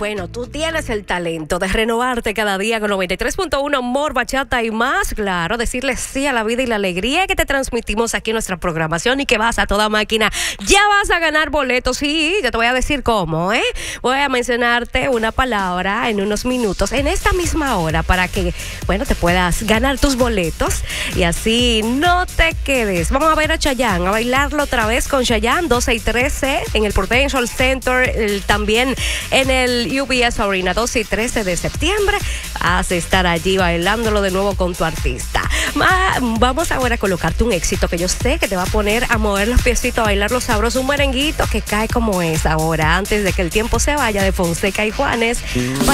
Bueno, tú tienes el talento de renovarte cada día con 93.1 Amor, Bachata y más. Claro, decirle sí a la vida y la alegría que te transmitimos aquí en nuestra programación y que vas a toda máquina. Ya vas a ganar boletos. Sí, yo te voy a decir cómo, ¿eh? Voy a mencionarte una palabra en unos minutos, en esta misma hora, para que, bueno, te puedas ganar tus boletos y así no te quedes. Vamos a ver a Chayanne, a bailarlo otra vez con Chayanne, 12 y 13 en el Prudential Center, también en el UBS Arena, 12 y 13 de septiembre. Vas a estar allí bailándolo de nuevo con tu artista. Vamos ahora a colocarte un éxito que yo sé que te va a poner a mover los piecitos, a bailar los sabrosos, un merenguito que cae como es ahora, antes de que el tiempo se vaya, de Fonseca y Juanes.